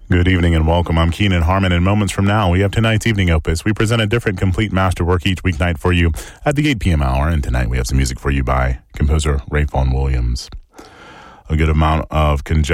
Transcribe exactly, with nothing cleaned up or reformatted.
Good evening and welcome. I'm Keenan Harmon, and moments from now, we have tonight's evening opus. We present a different complete masterwork each weeknight for you at the eight p.m. hour, and tonight we have some music for you by composer Ray Vaughan Williams. A good amount of conjecture